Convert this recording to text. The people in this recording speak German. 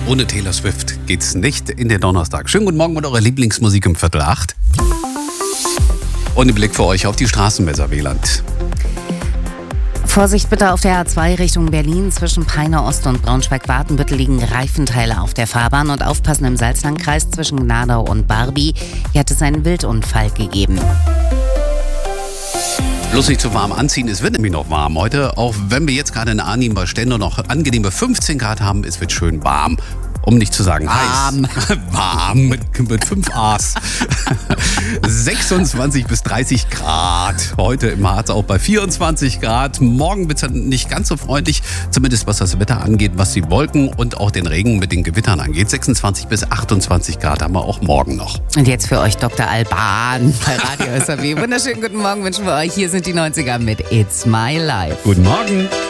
Ohne Taylor Swift geht's nicht in den Donnerstag. Schönen guten Morgen mit eurer Lieblingsmusik um 7:45. Und ein Blick für euch auf die Straßen Weserwehland. Vorsicht bitte auf der A2 Richtung Berlin. Zwischen Peine Ost und Braunschweig-Watenbüttel liegen Reifenteile auf der Fahrbahn. Und aufpassen im Salzlandkreis zwischen Gnadau und Barby. Hier hat es einen Wildunfall gegeben. Bloß nicht zu warm anziehen, es wird nämlich noch warm heute. Auch wenn wir jetzt gerade in Arnim bei Stendern noch angenehme 15 Grad haben, es wird schön warm. Um nicht zu sagen warm. Heiß. Warm mit 5 A's. 26 bis 30 Grad. Heute im Harz auch bei 24 Grad. Morgen wird es nicht ganz so freundlich, zumindest was das Wetter angeht, was die Wolken und auch den Regen mit den Gewittern angeht. 26 bis 28 Grad haben wir auch morgen noch. Und jetzt für euch Dr. Alban bei Radio SAW. Wunderschönen guten Morgen wünschen wir euch. Hier sind die 90er mit It's My Life. Guten Morgen.